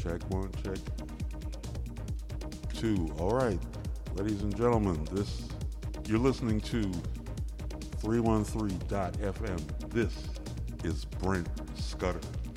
check, one, check. Two. All right, ladies and gentlemen, you're listening to 313.fm. This is Brent Scudder.